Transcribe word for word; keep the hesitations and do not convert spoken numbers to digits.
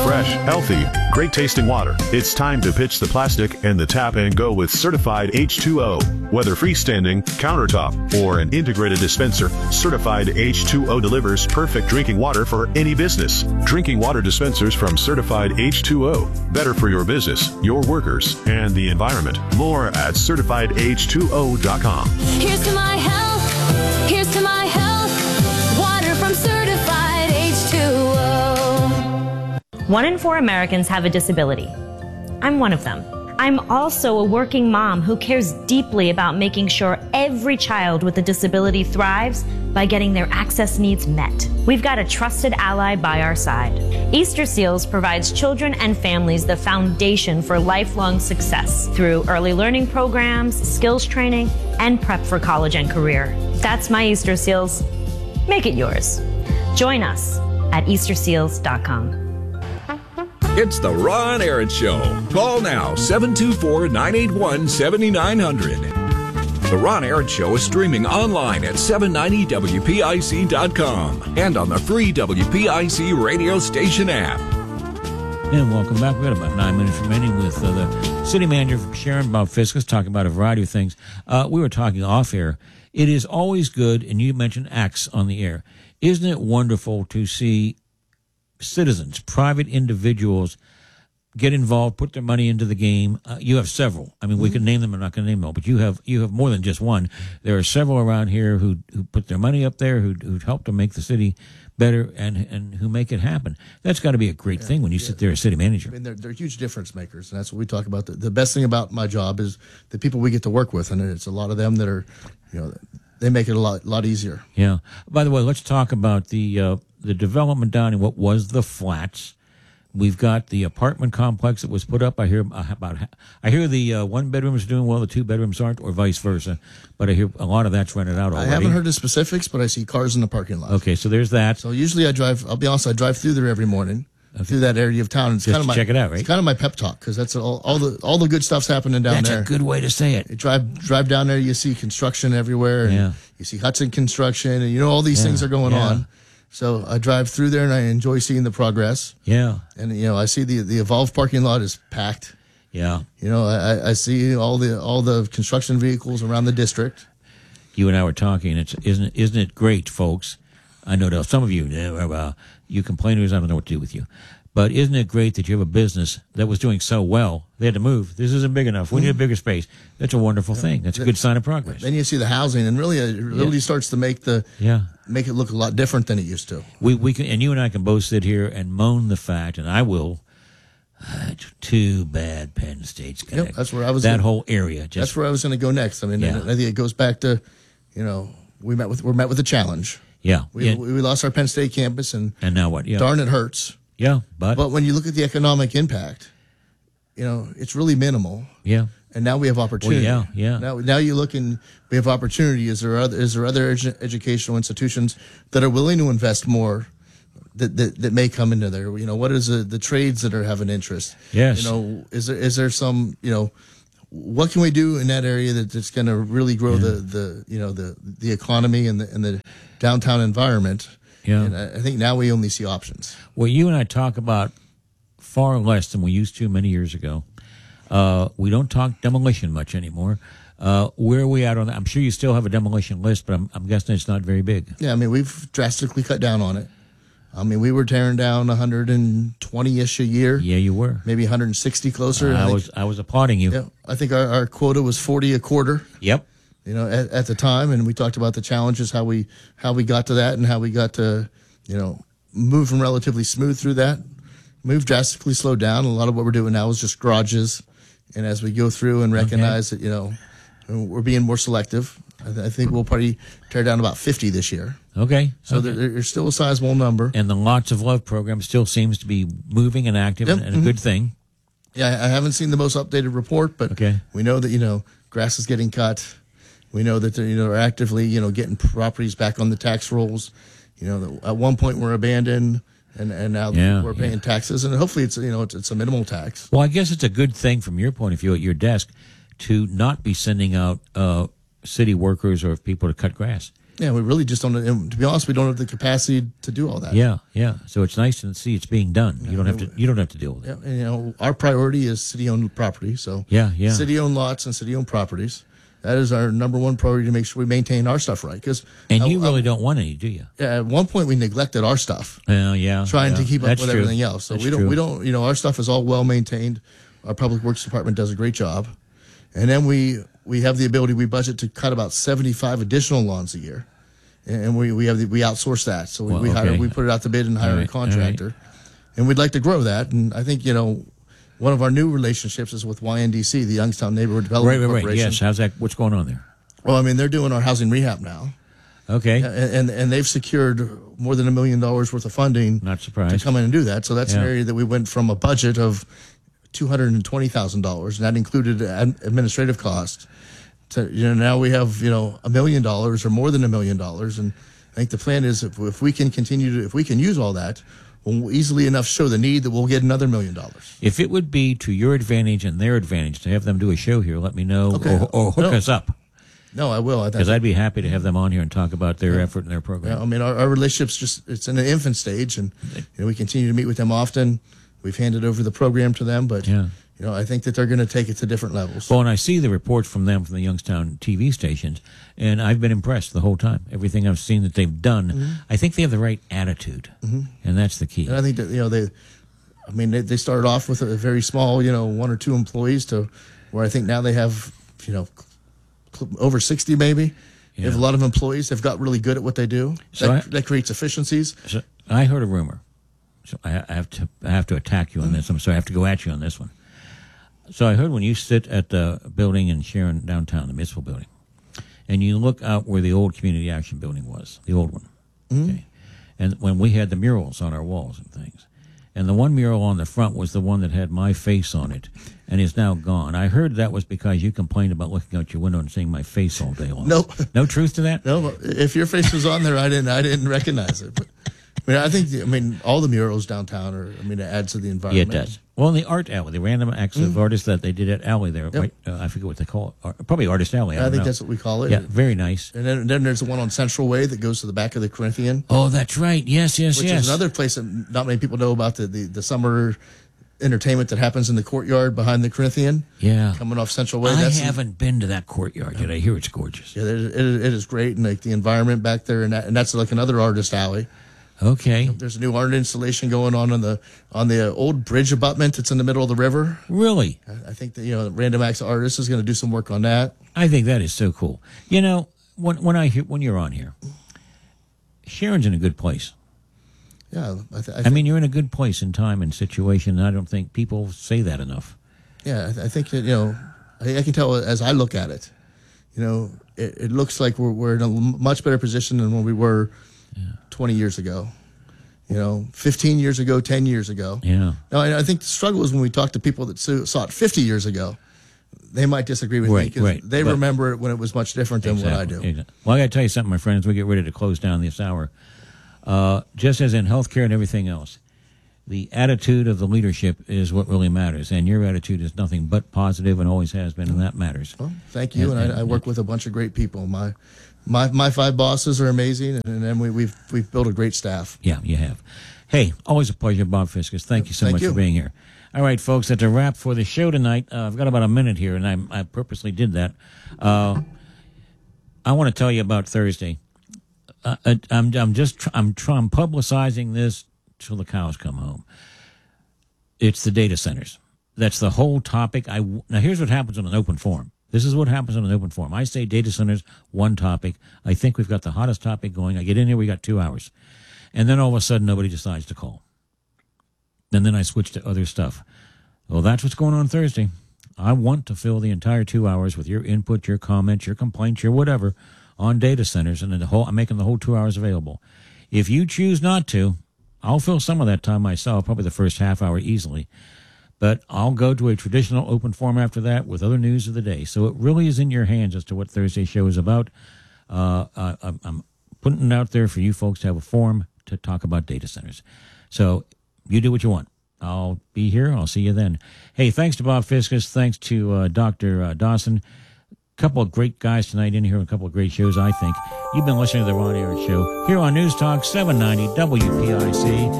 fresh, healthy, great-tasting water. It's time to pitch the plastic and the tap and go with certified H two O. Whether freestanding, countertop, or an integrated dispenser, certified H two O delivers perfect drinking water for any business. Drinking water dispensers from certified H two O. Better for your business, your workers, and the environment. More at certified H two O dot com. Here's to my health. Here's to my health. Water from certified H two O. One in four Americans have a disability. I'm one of them. I'm also a working mom who cares deeply about making sure every child with a disability thrives by getting their access needs met. We've got a trusted ally by our side. Easter Seals provides children and families the foundation for lifelong success through early learning programs, skills training, and prep for college and career. That's my Easter Seals. Make it yours. Join us at Easter Seals dot com. It's the Ron Aaron Show. Call now, seven two four, nine eight one, seven nine zero zero. The Ron Aaron Show is streaming online at seven ninety W P I C dot com and on the free W P I C radio station app. And welcome back. We've got about nine minutes remaining with uh, the city manager, Sharon Bob Fiskus, talking about a variety of things. Uh, we were talking off air. It is always good, and you mentioned acts on the air. Isn't it wonderful to see citizens, private individuals, get involved, put their money into the game? Uh, you have several. I mean, we can name them. I'm not going to name them all, but you have you have more than just one. There are several around here who who put their money up there, who who help to make the city better, and and who make it happen. That's got to be a great yeah, thing when you yeah. sit there as city manager. I mean, they're they're huge difference makers, and that's what we talk about. The, the best thing about my job is the people we get to work with, and it's a lot of them that are, you know, they make it a lot lot easier. Yeah. By the way, let's talk about the uh, the development down in what was the Flats. We've got the apartment complex that was put up. I hear about. I hear the uh, one bedrooms are doing well, the two bedrooms aren't, or vice versa. But I hear a lot of that's rented out already. I haven't heard the specifics, but I see cars in the parking lot. Okay, so there's that. So usually I drive. I'll be honest, I drive through there every morning, okay. through that area of town. It's Just kind of my, check it out, right? It's kind of my pep talk because that's all, all the all the good stuff's happening down that's there. That's a good way to say it. You drive drive down there, you see construction everywhere. And yeah. You see Hudson Construction, and you know all these yeah. things are going yeah. on. So I drive through there, and I enjoy seeing the progress. Yeah. And, you know, I see the the Evolve parking lot is packed. Yeah. You know, I, I see all the all the construction vehicles around the district. You and I were talking. It's isn't isn't it great, folks? I know that some of you, uh, you complainers, I don't know what to do with you. But isn't it great that you have a business that was doing so well? They had to move. This isn't big enough. We need a bigger space. That's a wonderful yeah. thing. That's a good sign of progress. Then you see the housing, and really, it really yeah. starts to make the yeah. make it look a lot different than it used to. We we can, and you and I can both sit here and moan the fact, and I will. Uh, too bad Penn State's connected. Yep, that's where I was. That gonna, whole area. Just, that's where I was going to go next. I mean, yeah. I think it goes back to, you know, we met with we're met with a challenge. Yeah, we yeah. we lost our Penn State campus, and and now what? Yeah, darn, it hurts. Yeah, but but when you look at the economic impact, you know, it's really minimal. Yeah. And now we have opportunity. Well, yeah, yeah. Now, now you look and we have opportunity. Is there other is there other edu- educational institutions that are willing to invest more that, that that may come into there? You know, what is the, the trades that are having interest? Yes. You know, is there is there some, you know, what can we do in that area that, that's going to really grow yeah. the, the you know the the economy and the and the downtown environment? Yeah. And I think now we only see options. Well, you and I talk about far less than we used to many years ago. Uh, we don't talk demolition much anymore. Uh, where are we at on that? I'm sure you still have a demolition list, but I'm, I'm guessing it's not very big. Yeah, I mean, we've drastically cut down on it. I mean, we were tearing down one hundred twenty-ish a year. Yeah, you were. Maybe one hundred sixty closer. Uh, I, I think, was I was applauding you. Yeah, I think our, our quota was forty a quarter. Yep. You know, at, at the time, and we talked about the challenges, how we how we got to that, and how we got to, you know, moving relatively smooth through that. Move drastically slowed down. A lot of what we're doing now is just garages, and as we go through and recognize okay. that, you know, we're being more selective. I, th- I think we'll probably tear down about fifty this year. Okay. So okay. There, there's still a sizable number. And the Lots of Love program still seems to be moving and active yep. and, and a mm-hmm. good thing. Yeah, I haven't seen the most updated report, but okay. we know that, you know, grass is getting cut. We know that they're, you know, they're actively, you know, getting properties back on the tax rolls. You know, at one point we're abandoned, and, and now yeah, we're paying yeah. taxes, and hopefully it's, you know, it's, it's a minimal tax. Well, I guess it's a good thing from your point of view at your desk to not be sending out uh, city workers or people to cut grass. Yeah, we really just don't. And to be honest, we don't have the capacity to do all that. Yeah, yeah. So it's nice to see it's being done. You don't have to. You don't have to deal with it. Yeah, and, you know, our priority is city-owned property. So Yeah, yeah. city-owned lots and city-owned properties. That is our number one priority to make sure we maintain our stuff right. Because And you really don't want any, do you? at one point we neglected our stuff, Well, yeah. trying yeah. to keep up That's with true. everything else. So That's we don't. true. We don't. You know, our stuff is all well maintained. Our public works department does a great job, and then we we have the ability. We budget to cut about seventy-five additional lawns a year. And we, we have the, we outsource that, so we, Well, we hire okay. we put it out to bid and hire All a right, contractor, and we'd like to grow that. And I think you know, one of our new relationships is with Y N D C, the Youngstown Neighborhood Development Right, right, right. Corporation. Yes. How's that? What's going on there? Well, I mean, they're doing our housing rehab now, Okay. and and, and they've secured more than a million dollars worth of funding Not to surprised. come in and do that. So that's Yeah. an area that we went from a budget of two hundred and twenty thousand dollars, and that included ad- administrative costs. To you know, now we have you know a million dollars or more than a million dollars, and I think the plan is if, if we can continue to, if we can use all that, we'll easily enough show the need that we'll get another million dollars. If it would be to your advantage and their advantage to have them do a show here, let me know Okay. or, or hook No. us up, No, I will. I because think. I'd be happy to have them on here and talk about their effort and their program. I mean, our, our relationship's just, it's in an infant stage, and you know, we continue to meet with them often. We've handed over the program to them, but Yeah. you know, I think that they're going to take it to different levels. Well, and I see the reports from them from the Youngstown T V stations, and I've been impressed the whole time. Everything I've seen that they've done, Mm-hmm. I think they have the right attitude, and that's the key. And I think that, you know, they, I mean, they, they started off with a very small, you know, one or two employees to where I think now they have, you know, cl- over sixty maybe. They have a Yeah. lot of employees. They've got really good at what they do. So that, I- that creates efficiencies. So I heard a rumor. So I, I have to I have to attack you on this. I'm sorry, I have to go at you on this one. So I heard when you sit at the building in Sharon downtown, the municipal building, and you look out where the old community action building was, the old one. Okay. And when we had the murals on our walls and things. And the one mural on the front was the one that had my face on it and is now gone. I heard that was because you complained about looking out your window and seeing my face all day long. No. No truth to that? No, if your face was on there, I didn't, I didn't recognize it. But I mean, I think, I mean, all the murals downtown are, I mean, it adds to the Yeah, environment. it does. Well, in the art alley, the random acts of artists that they did at Alley there, right? Uh, I forget what they call it. Art, probably Artist Alley. I, I don't think know. that's what we call it. Yeah, very nice. And then, then there's the one on Central Way that goes to the back of the Corinthian, Oh, that's right. Yes, yes, which yes. is another place that not many people know about, the, the, the summer entertainment that happens in the courtyard behind the Corinthian. Yeah. Coming off Central Way. I That's haven't been to that courtyard yet. I hear it's gorgeous. Yeah, it, it, it is great, and like the environment back there, and, that, and that's like another artist alley. Okay. There's a new art installation going on on the on the old bridge abutment that's in the middle of the river. Really? I think that you know, Random Acts Artist is going to do some work on that. I think that is so cool. You know, when when I hear when you're on here, Sharon's in a good place. Yeah, I, th- I, I think, mean, you're in a good place in time and situation, and I don't think people say that enough. yeah, I, th- I think that you know, I, I can tell as I look at it, you know, it, it looks like we're we're in a much better position than when we were twenty years ago. You know, fifteen years ago, ten years ago. Yeah. Now, I I think the struggle is when we talk to people that saw saw it fifty years ago. They might disagree with me Right, because right, they but- remember it when it was much different than what I do. Exactly. Well, I got to tell you something, my friends. We get ready to close down this hour. Uh, just as in healthcare and everything else, the attitude of the leadership is what really matters, and your attitude is nothing but positive and always has been, and that matters. Well, thank you, And- and, and- I, I work with a bunch of great people. My my my five bosses are amazing, and then we, we've we've built a great staff. Yeah, you have. Hey, always a pleasure, Bob Fiskus. Thank you so Thank much you. for being here. All right, folks, that's a wrap for the show tonight. Uh, I've got about a minute here, and I, I purposely did that. Uh, I want to tell you about Thursday. Uh, I- I'm, I'm just tr- I'm, tr- I'm publicizing this till the cows come home. It's the data centers. That's the whole topic. I now here's what happens on an open forum. This is what happens on an open forum. I say data centers, one topic. I think we've got the hottest topic going. I get in here, we got two hours, and then all of a sudden nobody decides to call. And then I switch to other stuff. Well, that's what's going on Thursday. I want to fill the entire two hours with your input, your comments, your complaints, your whatever on data centers, and then the whole, I'm making the whole two hours available. If you choose not to, I'll fill some of that time myself, probably the first half hour easily. But I'll go to a traditional open forum after that with other news of the day. So it really is in your hands as to what Thursday's show is about. Uh, I, I'm putting it out there for you folks to have a forum to talk about data centers. So you do what you want. I'll be here. I'll see you then. Hey, thanks to Bob Fiskus. Thanks to uh, Doctor Uh, Dawson. couple of great guys tonight in here, a couple of great shows, I think. You've been listening to the Ron Aaron Show here on News Talk seven ninety W P I C.